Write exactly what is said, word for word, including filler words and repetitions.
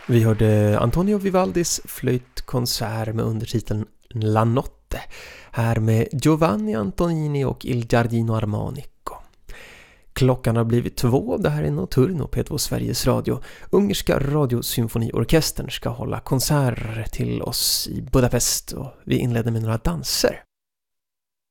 Vi hörde Antonio Vivaldis flöjtkonsert med undertiteln La Notte, här med Giovanni Antonini och Il Giardino Armonico. Klockan har blivit två, det här är Notturno P två Sveriges Radio. Ungerska radiosymfoniorkestern ska hålla konserter till oss i Budapest och vi inleder med några danser.